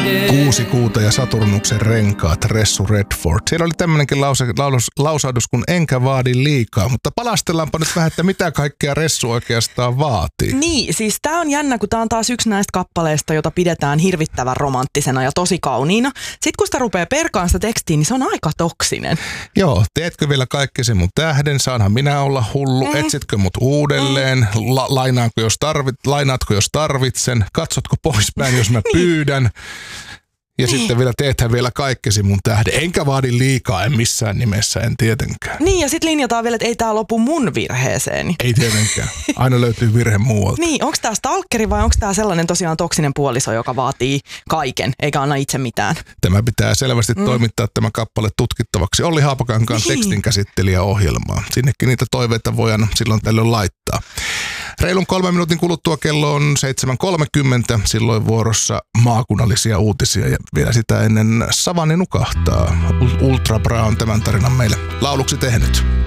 Kuusi kuuta ja Saturnuksen renkaat, Ressu Redford. Siellä oli tämmöinenkin lausahdus kuin enkä vaadi liikaa, mutta palastellaanpa nyt vähän, että mitä kaikkea Ressu oikeastaan vaatii. Niin, siis tää on jännä, kun tää on taas yksi näistä kappaleista, jota pidetään hirvittävän romanttisena ja tosi kauniina. Sitten kun sitä rupeaa perkaan sitä tekstiin, niin se on aika toksinen. Joo, teetkö vielä kaikkesi mun tähden, saanhan minä olla hullu, etsitkö mut uudelleen, lainaatko jos tarvitsen, katsotko poispäin jos mä pyydän. Ja sitten vielä teethän vielä kaikkesi mun tähden. Enkä vaadi liikaa, en missään nimessä, en tietenkään. Niin, ja sitten linjataan vielä, että ei tää lopu mun virheeseeni. Ei tietenkään. Aina löytyy virhe muualta. Niin, onko tää stalkeri vai onko tää sellainen tosiaan toksinen puoliso, joka vaatii kaiken, eikä anna itse mitään? Tämä pitää selvästi toimittaa tämä kappale tutkittavaksi Olli Haapakankaan tekstinkäsittelijäohjelmaan. Sinnekin niitä toiveita voi aina silloin tällöin laittaa. Reilun 3 minuutin kuluttua kello on 7.30, silloin vuorossa maakunnallisia uutisia ja vielä sitä ennen Savanni nukahtaa. Ultra Bra on tämän tarinan meille lauluksi tehnyt.